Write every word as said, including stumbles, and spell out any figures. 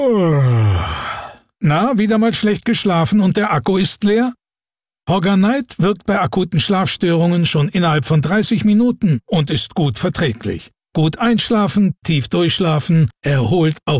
Na, wieder mal schlecht geschlafen und der Akku ist leer? Hogger Night wirkt bei akuten Schlafstörungen schon innerhalb von dreißig Minuten und ist gut verträglich. Gut einschlafen, tief durchschlafen, erholt auf